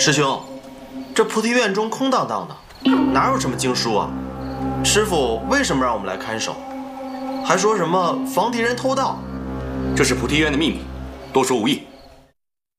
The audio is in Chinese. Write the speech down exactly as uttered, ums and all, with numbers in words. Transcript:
师兄，这菩提院中空荡荡的，哪有什么经书啊？师傅为什么让我们来看守？还说什么防敌人偷盗？ 这是菩提院的秘密，多说无益。